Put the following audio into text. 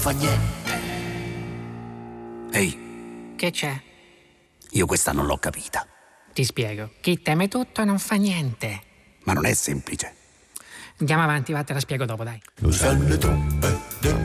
fa niente. Ehi, Che c'è? io questa non l'ho capita. Ti spiego. Chi teme tutto non fa niente. Ma non è semplice. Andiamo avanti, va, te la spiego dopo, dai. Lo sanno troppo.